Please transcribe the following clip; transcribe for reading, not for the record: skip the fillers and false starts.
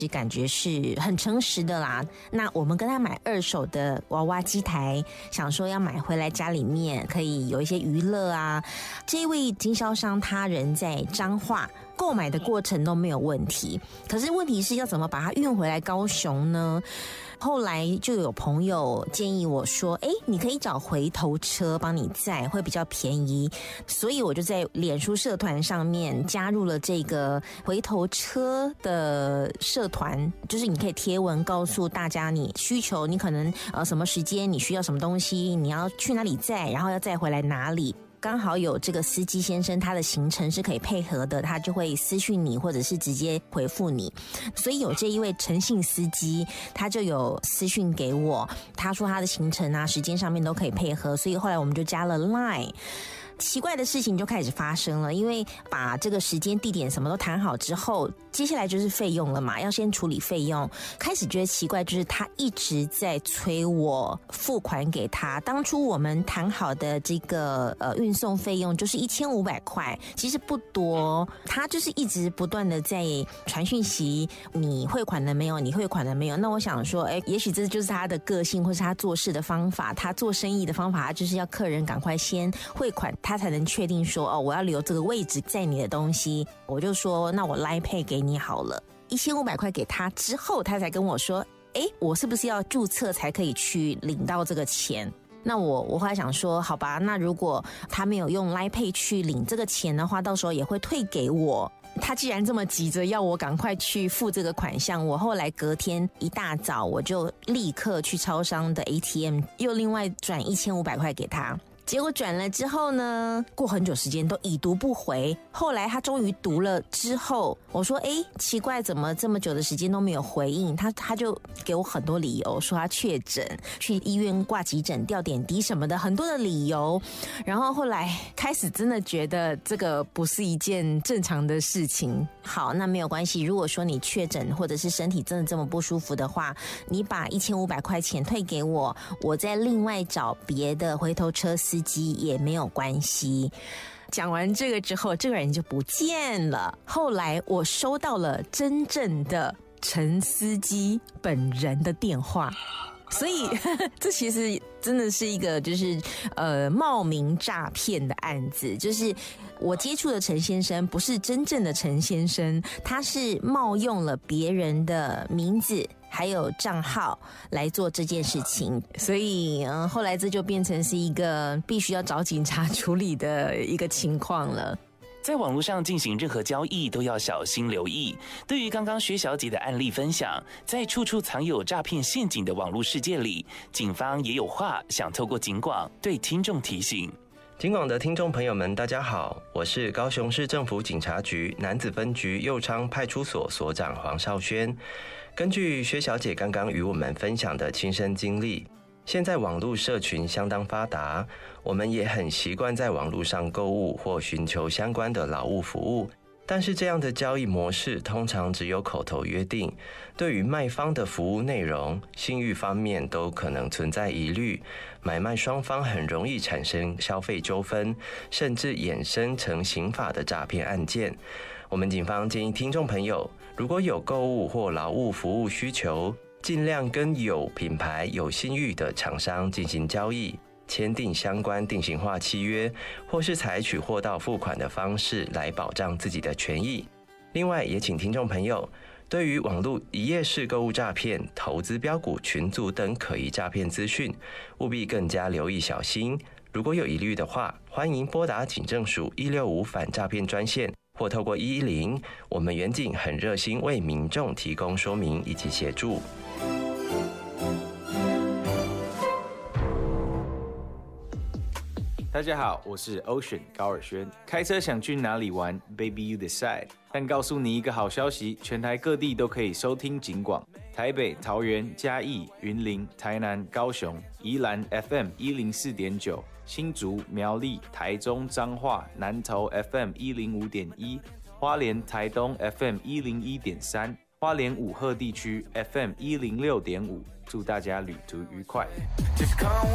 感觉是很诚实的啦。那我们跟他买2手的娃娃机台，想说要买回来家里面可以有一些娱乐啊。这位经销商他人在彰化，购买的过程都没有问题，可是问题是要怎么把它运回来高雄呢？后来就有朋友建议我说，你可以找回头车帮你载，会比较便宜。所以我就在脸书社团上面加入了这个回头车的社团，就是你可以贴文告诉大家你需求，你可能什么时间你需要什么东西，你要去哪里载，然后要载回来哪里。刚好有这个司机先生他的行程是可以配合的，他就会私讯你或者是直接回复你。所以有这一位诚信司机，他就有私讯给我，他说他的行程啊时间上面都可以配合，所以后来我们就加了 LINE。奇怪的事情就开始发生了，因为把这个时间地点什么都谈好之后，接下来就是费用了嘛，要先处理费用。开始觉得奇怪，就是他一直在催我付款给他。当初我们谈好的这个运送费用就是1500块，其实不多，他就是一直不断的在传讯息，你汇款了没有？你汇款了没有？那我想说，也许这就是他的个性，或是他做事的方法，他做生意的方法，他就是要客人赶快先汇款，他才能确定说我要留这个位置载你的东西。我就说那我 LINE Pay 给你好了，1500块给他之后，他才跟我说我是不是要注册才可以去领到这个钱？那我后来想说，好吧，那如果他没有用 LINE Pay 去领这个钱的话，到时候也会退给我。他既然这么急着要我赶快去付这个款项，我后来隔天一大早我就立刻去超商的 ATM 又另外转1500块给他。结果转了之后呢，过很久时间都已读不回。后来他终于读了之后，我说奇怪，怎么这么久的时间都没有回应？他就给我很多理由，说他确诊，去医院挂急诊吊点滴什么的，很多的理由。然后后来开始真的觉得这个不是一件正常的事情。好，那没有关系，如果说你确诊或者是身体真的这么不舒服的话，你把1500块钱退给我，我再另外找别的回头车司机也没有关系。讲完这个之后，这个人就不见了。后来我收到了真正的陈司机本人的电话，所以这其实真的是一个就是冒名诈骗的案子。就是我接触的陈先生不是真正的陈先生，他是冒用了别人的名字还有账号来做这件事情，所以后来这就变成是一个必须要找警察处理的一个情况了。 在网络上进行任何交易都要小心留意。对于刚刚薛小姐的案例分享，在处处藏有诈骗陷阱的网络世界里，警方也有话想透过警广对听众提醒。 警广的听众朋友们，大家好，我是高雄市政府警察局楠梓分局右昌派出所所长黄少轩。根据薛小姐刚刚与我们分享的亲身经历，现在网络社群相当发达，我们也很习惯在网络上购物或寻求相关的劳务服务。但是这样的交易模式通常只有口头约定，对于卖方的服务内容、信誉方面都可能存在疑虑，买卖双方很容易产生消费纠纷，甚至衍生成刑法的诈骗案件。我们警方建议听众朋友，如果有购物或劳务服务需求，尽量跟有品牌、有信誉的厂商进行交易，签订相关定型化契约，或是采取货到付款的方式来保障自己的权益。另外，也请听众朋友对于网络一页式购物诈骗、投资标股群组等可疑诈骗资讯，务必更加留意小心。如果有疑虑的话，欢迎拨打警政署165反诈骗专线，或透过110，我们远警很热心为民众提供说明以及协助。 大家好，我是 Ocean 高尔轩。开车想去哪里玩 ？Baby you decide。但告诉你一个好消息，全台各地都可以收听警广。台北、桃园、嘉义、云林、台南、高雄、宜兰 FM 104.9，新竹、苗栗、台中、彰化、南投 FM 105.1，花莲、台东 FM 101.3，花莲五鹤地区 FM 106.5。祝大家旅途愉快。